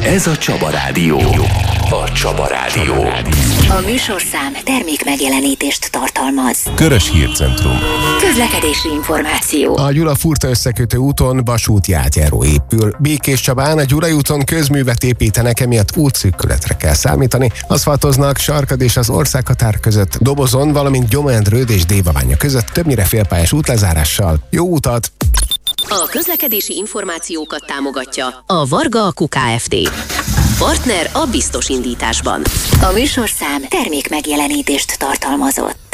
Ez a Csaba Rádió. A Csaba Rádió. A műsorszám termék megjelenítést tartalmaz. Körös Hírcentrum. Közlekedési információ. A Gyula-Furta összekötő úton vasúti átjáró épül. Békéscsabán a Gyulai úton közművet építenek, emiatt útszűkületre kell számítani. Aszfaltoznak Sarkad és az országhatár között, Dobozon, valamint Gyomendrőd és Dévaványa között többnyire félpályás útlezárással. Jó utat! A közlekedési információkat támogatja a Varga Akku Kft. Partner a biztos indításban. A műsorszám termék megjelenítést tartalmazott.